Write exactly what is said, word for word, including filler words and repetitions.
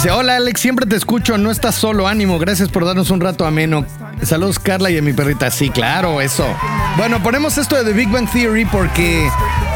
Dice, hola Alex, siempre te escucho, no estás solo, ánimo, gracias por darnos un rato ameno. Saludos Carla y a mi perrita. Sí, claro, eso. Bueno, ponemos esto de The Big Bang Theory porque